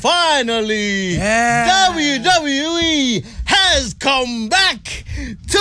finally, WWE has come back to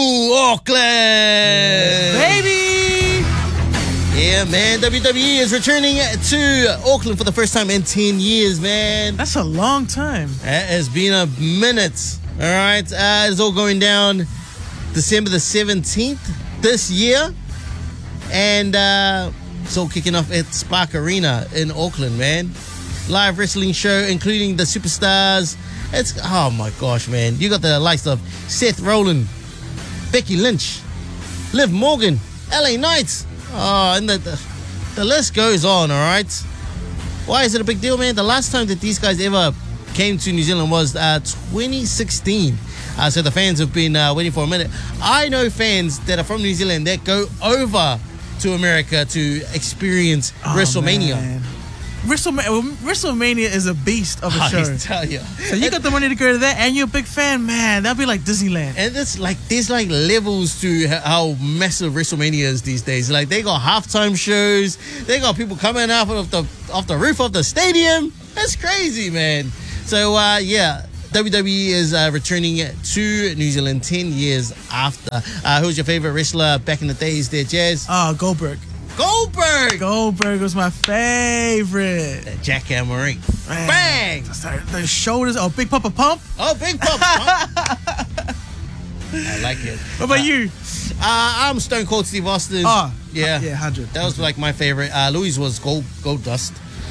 Auckland. Baby! Yeah, man, WWE is returning to Auckland for the first time in 10 years, man. That's a long time. It has been a minute. All right, it's all going down December the 17th this year. And it's all kicking off at Spark Arena in Auckland, man. Live wrestling show, including the superstars. It's, oh my gosh, man. You got the likes of Seth Rollins, Becky Lynch, Liv Morgan, LA Knight. Oh, and the list goes on, all right? Why is it a big deal, man? The last time that these guys ever came to New Zealand was 2016. So the fans have been waiting for a minute. I know fans that are from New Zealand that go over to America to experience WrestleMania. Man. WrestleMania is a beast of a show. I tell you. So you got the money to go to that, and you're a big fan, man. That'd be like Disneyland. And it's like there's like levels to how massive WrestleMania is these days. Like they got halftime shows, they got people coming off the roof of the stadium. That's crazy, man. So yeah, WWE is returning to New Zealand 10 years after. Who's your favorite wrestler back in the days there, Jazz? Goldberg. Goldberg was my favorite. That jackhammer. Bang! The shoulders. Oh, Big Papa Pump. Oh, Big Papa Pump. I like it. What about you? I'm Stone Cold Steve Austin. Oh, yeah. Yeah, 100. That was like my favorite. Louis was Gold Dust.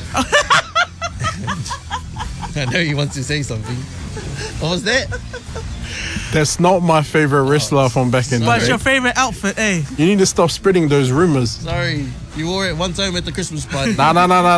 I know he wants to say something. What was that? That's not my favorite wrestler from back in the day. What's your favorite outfit, eh? You need to stop spreading those rumors. Sorry, you wore it one time at the Christmas party. Nah.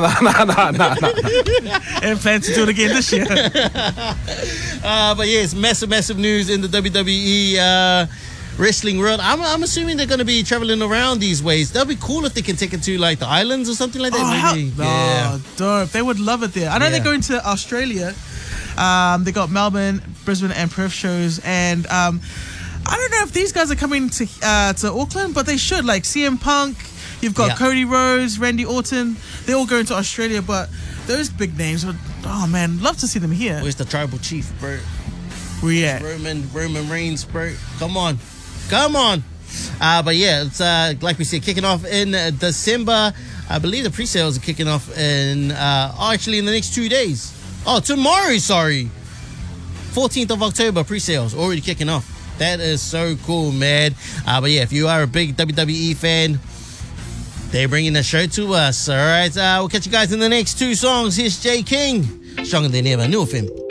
And plan to do it again this year. But yeah, it's massive news in the WWE wrestling world. I'm assuming they're going to be traveling around these ways. That'd be cool if they can take it to like the islands or something like that. Maybe. Oh, dope. They would love it there. I know they're going to Australia. They got Melbourne, Brisbane, and Perth shows, and I don't know if these guys are coming to Auckland, but they should. Like CM Punk, you've got Cody Rhodes, Randy Orton. They're all going to Australia, but those big names, oh man, love to see them here. Where's the tribal chief, bro? Where you at? Roman Reigns, bro. Come on. But yeah, it's like we said, kicking off in December. I believe the pre-sales are kicking off in actually in the next 2 days. Oh, tomorrow, sorry. 14th of October, pre-sales already kicking off. That is so cool, man. But yeah, if you are a big WWE fan, they're bringing the show to us. All right, we'll catch you guys in the next two songs. Here's Jay King, Stronger Than Ever, New FM.